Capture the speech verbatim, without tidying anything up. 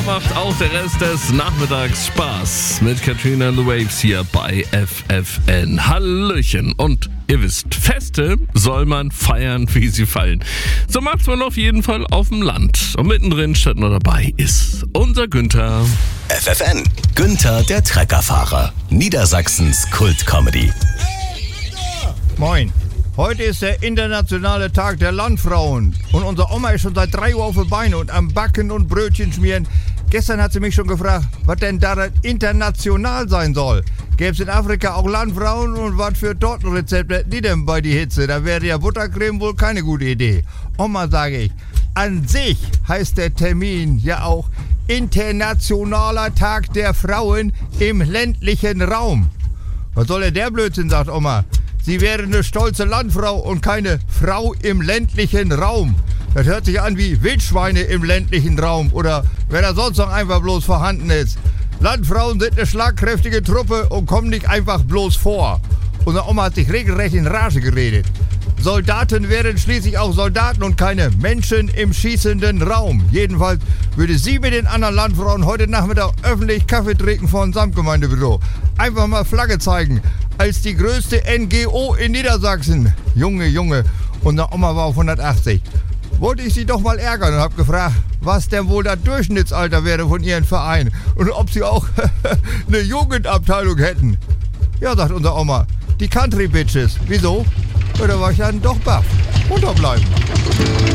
Oma macht auch der Rest des Nachmittags Spaß mit Katrina and the Waves hier bei F F N. Hallöchen. Und ihr wisst, Feste soll man feiern, wie sie fallen. So macht's man auf jeden Fall auf dem Land. Und mittendrin statt nur dabei ist unser Günther. F F N, Günther der Treckerfahrer. Niedersachsens Kult-Comedy. Moin. Heute ist der internationale Tag der Landfrauen. Und unsere Oma ist schon seit drei Uhr auf den Beinen und am Backen und Brötchen schmieren. Gestern hat sie mich schon gefragt, was denn da international sein soll. Gäbe es in Afrika auch Landfrauen und was für Tortenrezepte hätten die denn bei die Hitze? Da wäre ja Buttercreme wohl keine gute Idee. Oma, sage ich, an sich heißt der Termin ja auch Internationaler Tag der Frauen im ländlichen Raum. Was soll denn der Blödsinn, sagt Oma. Sie wäre eine stolze Landfrau und keine Frau im ländlichen Raum. Das hört sich an wie Wildschweine im ländlichen Raum oder wer da sonst noch einfach bloß vorhanden ist. Landfrauen sind eine schlagkräftige Truppe und kommen nicht einfach bloß vor. Unsere Oma hat sich regelrecht in Rage geredet. Soldaten wären schließlich auch Soldaten und keine Menschen im schießenden Raum. Jedenfalls würde sie mit den anderen Landfrauen heute Nachmittag öffentlich Kaffee trinken vor dem Samtgemeindebüro. Einfach mal Flagge zeigen. Als die größte N G O in Niedersachsen. Junge, Junge, unsere Oma war auf hundertachtzig. Wollte ich sie doch mal ärgern und habe gefragt, was denn wohl das Durchschnittsalter wäre von ihrem Verein und ob sie auch eine Jugendabteilung hätten. Ja, sagt unsere Oma, die Country Bitches. Wieso? Ja, da war ich dann doch baff. Unterbleiben.